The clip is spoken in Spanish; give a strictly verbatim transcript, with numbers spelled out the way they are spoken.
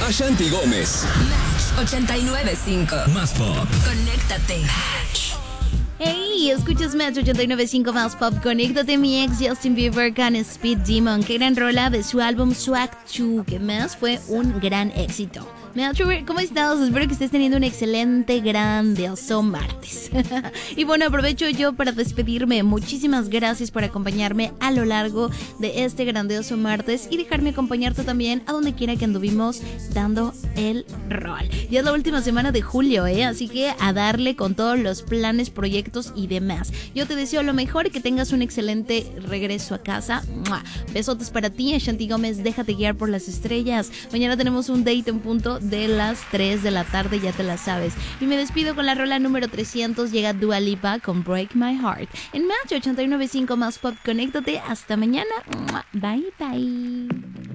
Ashanti Gómez. Match ochenta y nueve punto cinco. Más pop. Conéctate. Hey, escuchas Match ochenta y nueve punto cinco más pop. Conéctate, mi ex Justin Bieber con Speed Demon. Qué gran rola de su álbum Swag dos, que más fue un gran éxito. Match, ¿cómo estás? Espero que estés teniendo un excelente, grandioso martes. Y bueno, aprovecho yo para despedirme. Muchísimas gracias por acompañarme a lo largo de este grandioso martes y dejarme acompañarte también a donde quiera que anduvimos dando el rol. Ya es la última semana de julio, ¿eh? Así que a darle con todos los planes, proyectos y demás. Yo te deseo lo mejor y que tengas un excelente regreso a casa. ¡Mua! Besotes para ti, Ashanti Gómez. Déjate guiar por las estrellas. Mañana tenemos un date en punto de las tres de la tarde, ya te la sabes. Y me despido con la rola número trescientos. Llega Dua Lipa con Break My Heart. En Match ochenta y nueve punto cinco más pop. Conéctate. Hasta mañana. Bye, bye.